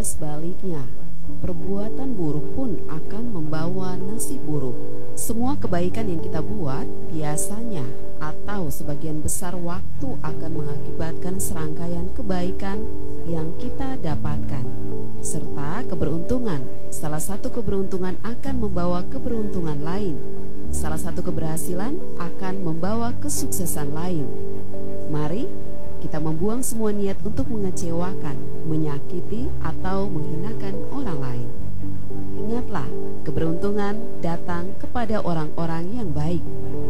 sebaliknya, perbuatan buruk pun akan membawa nasib buruk. Semua kebaikan yang kita buat biasanya atau sebagian besar waktu akan mengakibatkan serangkaian kebaikan yang kita dapatkan, serta keberuntungan. Salah satu keberuntungan akan membawa keberuntungan lain. Salah satu keberhasilan akan membawa kesuksesan lain. Mari kita membuang semua niat untuk mengecewakan, menyakiti, atau menghinakan orang lain. Ingatlah, keberuntungan datang kepada orang-orang yang baik.